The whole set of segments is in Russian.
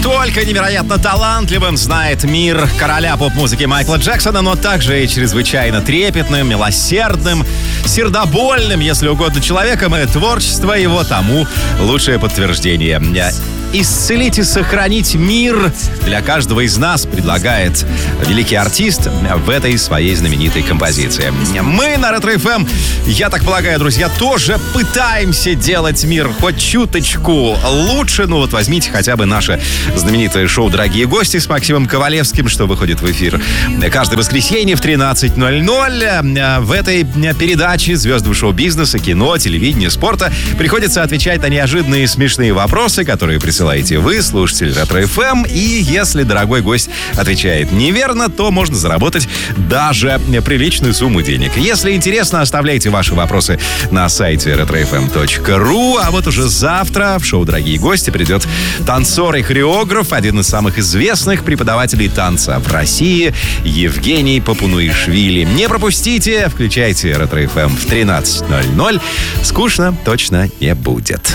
настолько невероятно талантливым знает мир короля поп-музыки Майкла Джексона, но также и чрезвычайно трепетным, милосердным, сердобольным, если угодно, человеком, и творчество его тому лучшее подтверждение. «Исцелить и сохранить мир» для каждого из нас предлагает великий артист в этой своей знаменитой композиции. Мы на Ретро-ФМ, я так полагаю, друзья, тоже пытаемся делать мир хоть чуточку лучше. Ну вот возьмите хотя бы наше знаменитое шоу «Дорогие гости» с Максимом Ковалевским, что выходит в эфир каждое воскресенье в 13:00. В этой передаче звездам шоу-бизнеса, кино, телевидения, спорта приходится отвечать на неожиданные смешные вопросы, которые присылаете вы, слушатель Ретро-ФМ. И если дорогой гость отвечает неверно, то можно заработать даже приличную сумму денег. Если интересно, оставляйте ваши вопросы на сайте retrofm.ru. А вот уже завтра в шоу «Дорогие гости» придет танцор и хореограф, один из самых известных преподавателей танца в России, Евгений Попунуишвили. Не пропустите, включайте Ретро-ФМ в 13:00. Скучно точно не будет.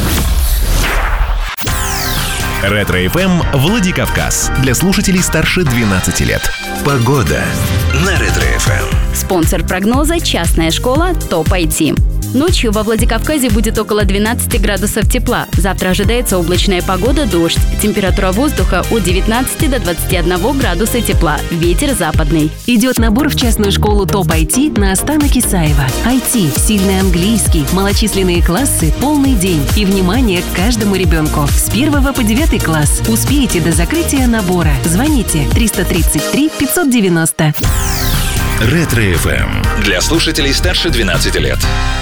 Ретро-ФМ Владикавказ. Для слушателей старше 12 лет. Погода на Ретро-ФМ. Спонсор прогноза – частная школа ТОП IT. Ночью во Владикавказе будет около 12 градусов тепла. Завтра ожидается облачная погода, дождь. Температура воздуха от 19 до 21 градуса тепла. Ветер западный. Идет набор в частную школу ТОП IT на Астана Кисаева. IT, сильный английский, малочисленные классы, полный день. И внимание к каждому ребенку. С 1 по 9 класс. Успеете до закрытия набора. Звоните 333 590. Ретро-ФМ. Для слушателей старше 12 лет.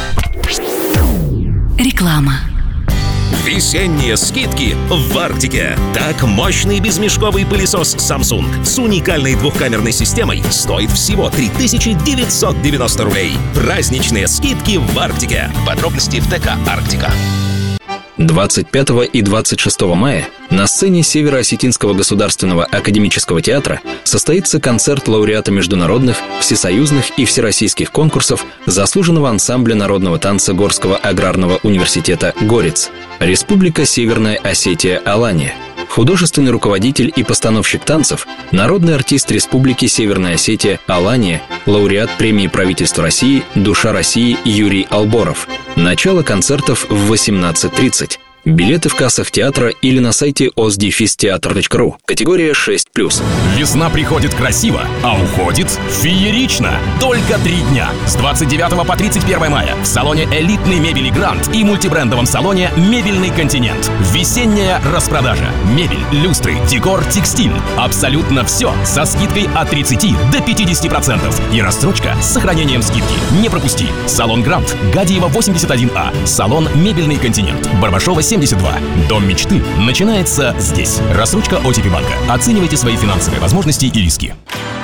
Реклама. Весенние скидки в Арктике. Так, мощный безмешковый пылесос Samsung с уникальной двухкамерной системой стоит всего 3990 рублей. Праздничные скидки в Арктике. Подробности в ТК «Арктика». 25 и 26 мая на сцене Северо-Осетинского государственного академического театра состоится концерт лауреата международных, всесоюзных и всероссийских конкурсов заслуженного ансамбля народного танца Горского аграрного университета «Горец», Республика Северная Осетия Алания. Художественный руководитель и постановщик танцев, народный артист Республики Северная Осетия Алания, лауреат премии правительства России «Душа России» Юрий Алборов. Начало концертов в 18:30. Билеты в кассах театра или на сайте osdefisteatr.ru. Категория 6+. Весна приходит красиво, а уходит феерично. Только 3 дня. С 29 по 31 мая в салоне элитной мебели «Грант» и мультибрендовом салоне «Мебельный континент». Весенняя распродажа. Мебель, люстры, декор, текстиль. Абсолютно все со скидкой от 30 до 50%. И рассрочка с сохранением скидки. Не пропусти. Салон «Грант», Гадиева 81А. Салон «Мебельный континент», Барбашова 72. Дом мечты начинается здесь. Рассрочка ОТП банка. Оценивайте свои финансовые возможности и риски.